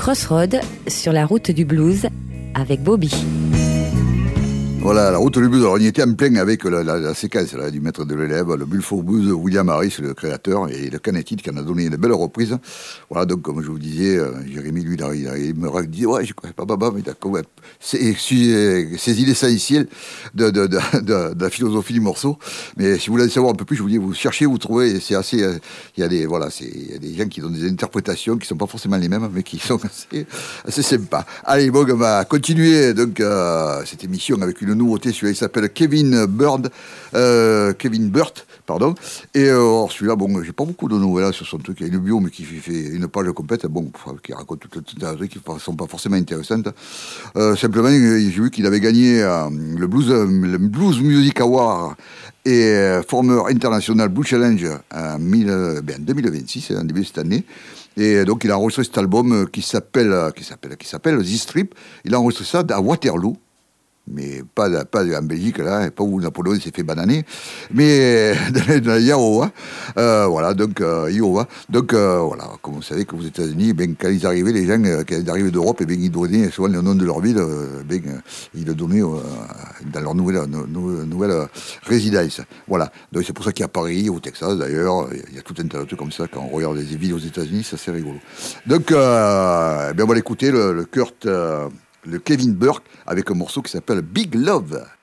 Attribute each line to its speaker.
Speaker 1: Crossroad sur la route du blues avec Bobby.
Speaker 2: Voilà, la route du blues. Alors, on y était en plein avec la séquence là, du maître de l'élève, le Bullfrog Blues, William Harris, le créateur, et le Canetti qui en a donné une belle reprise. Voilà, donc, comme je vous disais, Jérémy, lui, il me dit, ouais, je connais pas Baba, mais d'accord, ouais. Saisis l'essentiel de la philosophie du morceau. Mais si vous voulez savoir un peu plus, je vous dis, vous cherchez, vous trouvez, c'est assez, il y a des gens qui ont des interprétations qui sont pas forcément les mêmes, mais qui sont assez sympas. Allez, bon, on va continuer, donc, cette émission avec une nouveauté. Celui-là, il s'appelle Kevin Burt, pardon. Et celui-là, bon, j'ai pas beaucoup de nouvelles sur son truc. Il y a une bio, mais qui fait une page complète, bon, qui raconte tout un truc qui ne sont pas forcément intéressantes. Simplement, j'ai vu qu'il avait gagné le Blues Music Award et Former International Blues Challenge en 2026, en début de cette année. Et donc, il a enregistré cet album qui s'appelle The Strip. Il a enregistré ça à Waterloo. Mais pas en Belgique, là, pas où Napoléon s'est fait bananer, mais dans l'Iowa. Voilà, donc, Iowa. Donc, voilà, comme vous savez qu'aux États-Unis, ben, quand ils arrivaient, les gens qui arrivaient d'Europe, ben, ils donnaient souvent le nom de leur ville, ils le donnaient dans leur nouvelle résidence. Voilà, donc c'est pour ça qu'il y a Paris, au Texas d'ailleurs, il y a tout un tas de trucs comme ça, quand on regarde les villes aux États-Unis, ça c'est rigolo. Donc, ben, on va l'écouter, le Kevin Burke avec un morceau qui s'appelle Big Love.